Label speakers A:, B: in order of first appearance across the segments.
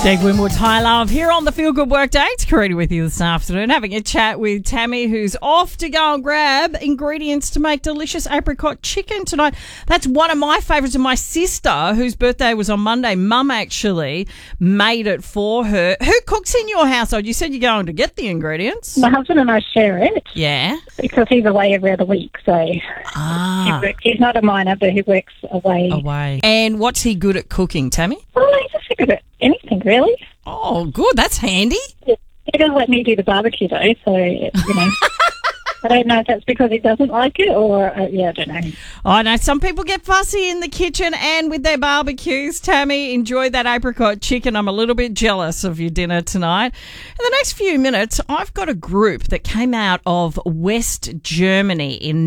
A: Dave Winwood's High Love here on the Feel Good Workday. It's Karina with you this afternoon, having a chat with Tammy, who's off to go and grab ingredients to make delicious apricot chicken tonight. That's one of my favourites, and my sister, whose birthday was on Monday, Mum actually made it for her. Who cooks in your household? You said you're going to get the ingredients.
B: My husband and I share it.
A: Yeah.
B: Because he's away every other week, so he's not a miner, but he works away.
A: And what's he good at cooking, Tammy?
B: Well, he's just good at anything, really.
A: Oh, good. That's handy.
B: He doesn't let me do the barbecue, though, so, I don't know if that's because he doesn't like it or, I don't know.
A: I know some people get fussy in the kitchen and with their barbecues. Tammy, enjoy that apricot chicken. I'm a little bit jealous of your dinner tonight. In the next few minutes, I've got a group that came out of West Germany in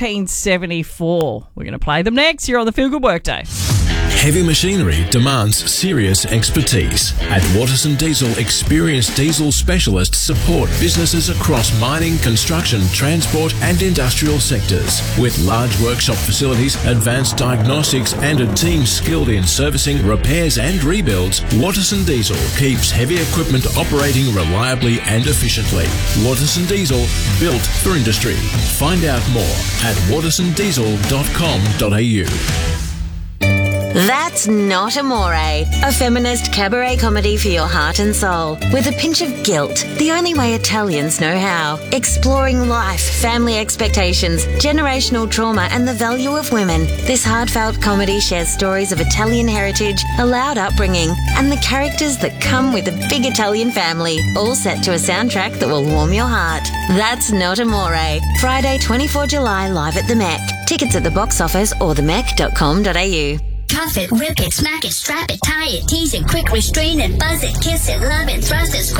A: 1974. We're going to play them next here on the Feel Good Workday.
C: Heavy machinery demands serious expertise. At Watterson Diesel, experienced diesel specialists support businesses across mining, construction, transport and industrial sectors. With large workshop facilities, advanced diagnostics and a team skilled in servicing, repairs and rebuilds, Watterson Diesel keeps heavy equipment operating reliably and efficiently. Watterson Diesel, built for industry. Find out more at wattersondiesel.com.au.
D: That's Not Amore, a feminist cabaret comedy for your heart and soul, with a pinch of guilt, the only way Italians know how. Exploring life, family expectations, generational trauma and the value of women, this heartfelt comedy shares stories of Italian heritage, a loud upbringing and the characters that come with a big Italian family, all set to a soundtrack that will warm your heart. That's Not Amore, Friday 24 July live at the Mech. Tickets at the box office or themech.com.au.
E: Cuff it, rip it, smack it, strap it, tie it, tease it, quick restrain it, buzz it, kiss it, love it, thrust it, squeeze